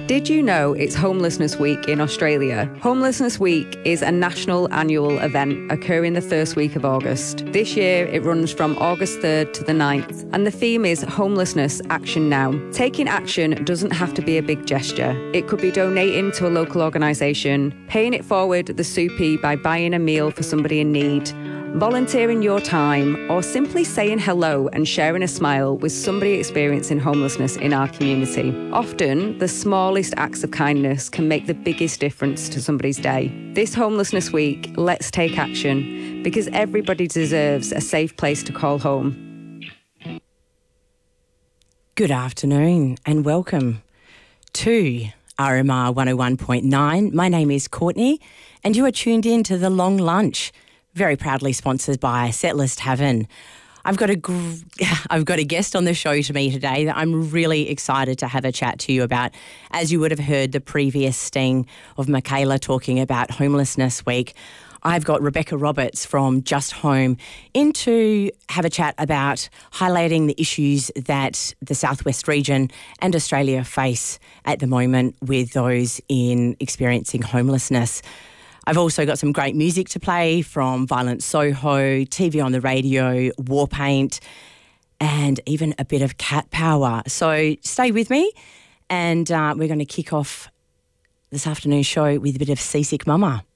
Did you know it's Homelessness Week in Australia? Homelessness Week is a national annual event occurring the first week of August. This year it runs from August 3rd to the 9th, and the theme is Homelessness Action Now. Taking action doesn't have to be a big gesture. It could be donating to a local organisation, paying it forward the soupy by buying a meal for somebody in need, volunteering your time, or simply saying hello and sharing a smile with somebody experiencing homelessness in our community. Often, the smallest acts of kindness can make the biggest difference to somebody's day. This Homelessness Week, let's take action, because everybody deserves a safe place to call home. Good afternoon and welcome to RMR 101.9. My name is Courtney and you are tuned in to The Long Lunch, very proudly sponsored by Settlers Tavern. I've got a guest on the show to me today that I'm really excited to have a chat to you about. As you would have heard the previous sting of Michaela talking about Homelessness Week, I've got Rebecca Roberts from Just Home in to have a chat about highlighting the issues that the Southwest region and Australia face at the moment with those in experiencing homelessness. I've also got some great music to play from Violent Soho, TV on the radio, Warpaint, and even a bit of cat power. So stay with me and we're going to kick off this afternoon's show with a bit of Seasick Mama.